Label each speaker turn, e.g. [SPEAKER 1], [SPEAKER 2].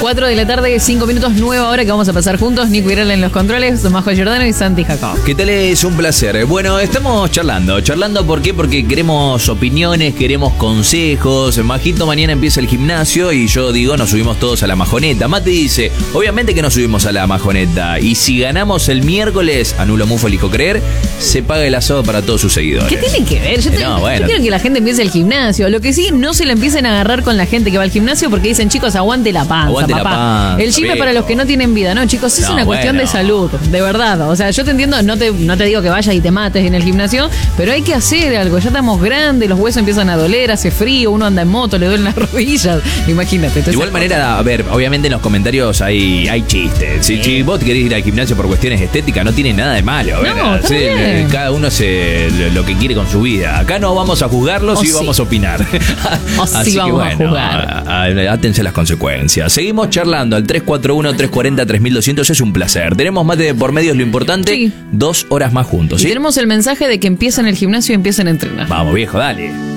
[SPEAKER 1] 4 de la tarde, 5 minutos, nueva hora que vamos a pasar juntos. Nico Viral en los controles, Majo Giordano y Santi Jacob.
[SPEAKER 2] ¿Qué tal? Es un placer. Bueno, estamos charlando. ¿Por qué? Porque queremos opiniones, queremos consejos. Majito mañana empieza el gimnasio y yo digo, nos subimos todos a la majoneta. Mati dice, obviamente que nos subimos a la majoneta. Y si ganamos el miércoles, anulo mufo, elijo creer, se paga el asado para todos sus seguidores.
[SPEAKER 1] ¿Qué tiene que ver? Yo quiero que la gente empiece el gimnasio. Lo que sí, no se le empiecen a agarrar con la gente que va al gimnasio porque dicen, chicos, aguante la panza,
[SPEAKER 2] aguante
[SPEAKER 1] papá.
[SPEAKER 2] La panza,
[SPEAKER 1] el gym es para los que no tienen vida, ¿no, chicos? Es una cuestión de salud, de verdad. O sea, yo te entiendo, no te digo que vayas y te mates en el gimnasio, pero hay que hacer algo. Ya estamos grandes, los huesos empiezan a doler, hace frío, uno anda en moto, le duelen las rodillas. Imagínate.
[SPEAKER 2] De igual manera, a ver, obviamente en los comentarios hay chistes. Si vos querés ir al gimnasio por cuestiones estéticas, no tiene nada de malo.
[SPEAKER 1] No,
[SPEAKER 2] cada uno hace lo que quiere con su vida. Acá no vamos a juzgarlos, sí vamos a opinar.
[SPEAKER 1] Así que vamos a jugar.
[SPEAKER 2] Átense las consecuencias. Seguimos charlando al 341-340-3200. Es un placer. Tenemos mate de por medio, es lo importante. Sí. 2 horas más juntos. ¿Sí?
[SPEAKER 1] Y tenemos el mensaje de que empiecen el gimnasio y empiecen a entrenar.
[SPEAKER 2] Vamos, viejo, dale.